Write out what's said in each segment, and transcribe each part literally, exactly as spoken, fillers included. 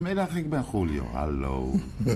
Middag, ik ben Julio. Hallo.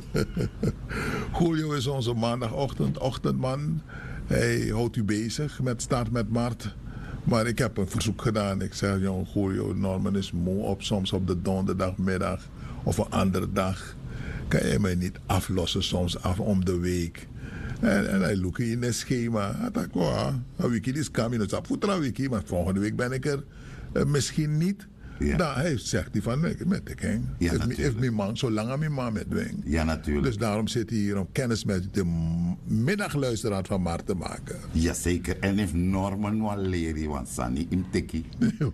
Julio is onze maandagochtend, ochtendman. Hij houdt u bezig met start met Mart. Maar ik heb een verzoek gedaan. Ik zeg, jong Julio, Norman is moe op soms op de donderdagmiddag of een andere dag. Kan je mij niet aflossen soms af om de week? En, en hij look in het schema. Hij dacht, wow, een week is coming. Het is een week, maar volgende week ben ik er uh, misschien niet. Ja. Dan hij zegt hij van, met ik heen. Ja, heeft mijn man, zolang mijn man met dwing. Ja, natuurlijk. Dus daarom zit hij hier om kennis met de middagluisteraar van Mart te maken. Jazeker. En if Norman wel leren, want Sani im tikkie.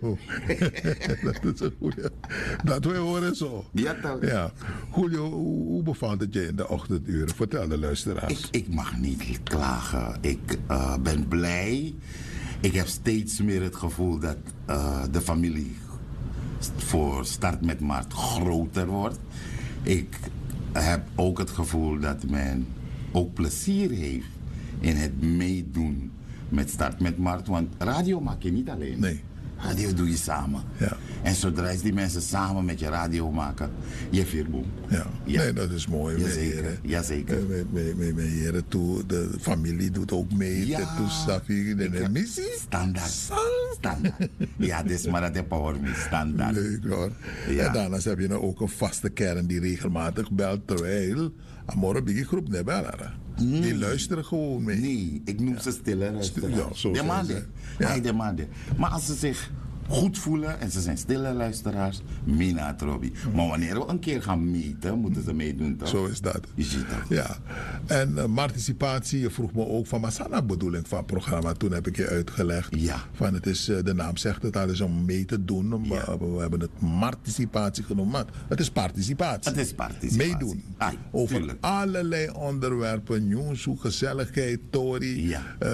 Dat is een goede. Dat we horen zo. Ja, toch? Ja. Julio, hoe, hoe bevalt het je in de ochtenduren? Vertel de luisteraars. Ik, ik mag niet klagen. Ik uh, ben blij. Ik heb steeds meer het gevoel dat uh, de familie voor Start met Mart groter wordt. Ik heb ook het gevoel dat men ook plezier heeft in het meedoen met Start met Mart. Want radio maak je niet alleen. Nee. Radio doe je samen. Ja. En zodra die mensen samen met je radio maken, je virboom. Ja. Ja. Nee, dat is mooi. Jazeker. Jazeker. Mijn heren toe, de familie doet ook mee. Ja. De toestafie, de Ik- missie. Standaard. Standaard. Ja, dit is maar dat de power me. Standaard. Leuk hoor. Ja. En daarnaast heb je nou ook een vaste kern die regelmatig belt. Terwijl, Amore Biggie groep niet bellen. Die luisteren gewoon mee. Nee, ik noem ze stille luisteraars. Ja, zo de zijn maanden. ze. Ja. Ja. de maanden. Maar als ze zich goed voelen en ze zijn stille luisteraars, mina Robbie. Maar wanneer we een keer gaan meten, moeten ze meedoen toch? Zo is dat. Je ziet dat. Ja, en uh, participatie, je vroeg me ook van Masana bedoeling van het programma. Toen heb ik je uitgelegd. Ja. Van het is, uh, de naam zegt het, dat is om mee te doen. Ja. Maar we hebben het participatie genoemd. Maar het is participatie. Het is participatie. Meedoen. Ai, Over tuurlijk. allerlei onderwerpen. Nieuws, gezelligheid, tori. Ja. Uh,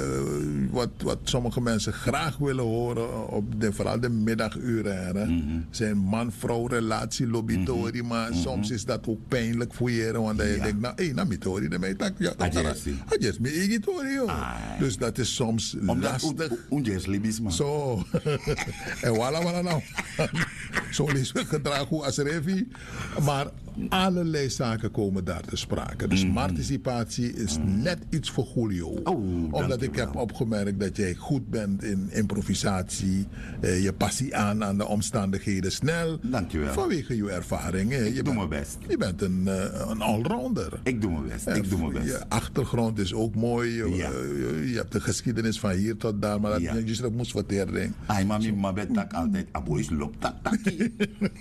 wat, wat sommige mensen graag willen horen. Op de, vooral de middaguren. Hè. Mhm. Zijn man-vrouw relatie, lobby, tori. Maar soms is dat ook pijnlijk voor je. Want je Ja. denkt, nou, hé, nou, mijn tori, dan ben je tak. Ja, dat Adjessi. is mijn eigen tori, joh. Ai. Dus dat is soms Omdat lastig. Unjes libis man. Zo. En voilà, voilà nou. Zo is het gedrag hoe als revi. Maar allerlei zaken komen daar te sprake. Dus Mhm. participatie is net iets voor Julio. Oh, Omdat ik dankjewel. heb opgemerkt dat jij goed bent in improvisatie. Eh, je passie aan aan de omstandigheden snel. Dankjewel. Vanwege je ervaring. hè. Je doe bent- mijn best. Je bent een, eh, een allrounder. Ik doe mijn best. En Ik doe mijn best. Je achtergrond is ook mooi. Je, Ja. je, je hebt de geschiedenis van hier tot daar. Maar dat Ja. je dat moest verteren. Ai, mami, maar bet tak altijd. Abois loopt tak takkie.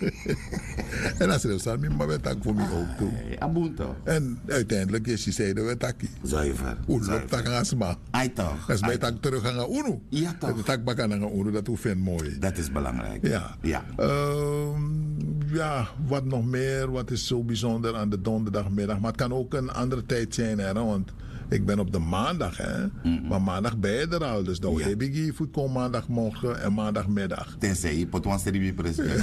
En als er is, dan moet je voor mij ook toe. Hey, abunto. En uiteindelijk is je zeiden we takkie. Zuiver. Hoe loopt Zuiver. dat gaan sma? Ai toch. Als Ai wij tak terug gaan naar Uno. Ja, toch. De tak bakken naar Uno, dat hoeft vind mooi. Dat is belangrijk. Ja. Ja. Ehm, ja, wat nog meer? Wat is zo bijzonder aan de donderdagmiddag? Maar het kan ook een andere tijd zijn, hè, want ik ben op de maandag, hè. Maar maandag ben je er al. Dus dan Ja. heb ik hier voor kom maandagmorgen en maandagmiddag. Tenzij je pot wan seribi president.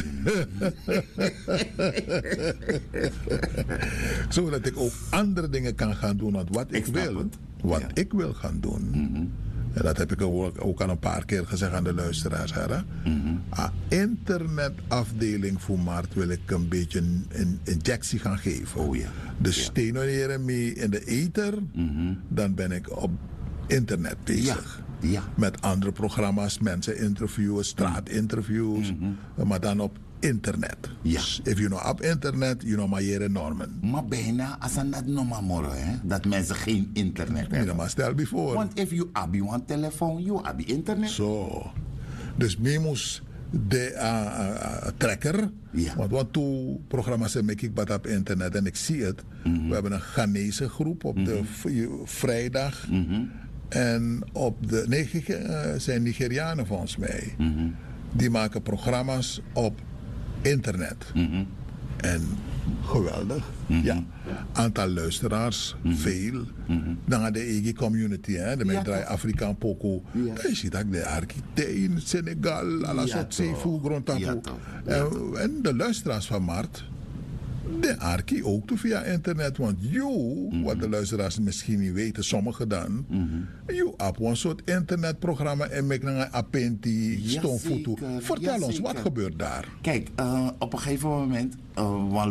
Zodat ik ook andere dingen kan gaan doen. Want wat ik, Ik snap wil, het. wat Ja. ik wil gaan doen. En dat heb ik ook, ook al een paar keer gezegd aan de luisteraars. Hè? Aan internetafdeling voor Mart wil ik een beetje een, een injectie gaan geven. Oh ja. Dus Ja. stimuleren mee in de ether. Dan ben ik op internet bezig. Ja. Ja. Met andere programma's, mensen interviewen, straatinterviews. Maar dan op internet. Ja. Dus if you know op internet, you know maar Norman. Maar bijna als aan dat nog maar morgen, hè? Dat mensen geen internet Moet je hebben. maar stel before. Want if you have een telefoon, you have internet. Zo. Dus mij moest de uh, uh, trekker. Ja. Want wat toe programma's heb ik wat op internet en ik zie het. We hebben een Ghanese groep op de v- vrijdag. En op de. Nee, uh, zijn Nigerianen volgens mij. Die maken programma's op internet. En geweldig. Ja. Aantal luisteraars, veel. Dan aan de eigen community, hè. De Ja, mensen toch. Afrikaan Poco. Ja. Dan zie je de architect in Senegal, alles Ja, wat toch. zeevoer, grondtapu. Ja, toch. Ja, En, en de luisteraars van Mart. De Arki ook toe via internet. Want you, wat de luisteraars misschien niet weten, sommigen dan. You hebt een soort internetprogramma en make een apenti, Ja, stomfoto. zeker. Vertel Ja, ons, wat zeker. gebeurt daar? Kijk, uh, op een gegeven moment, uh,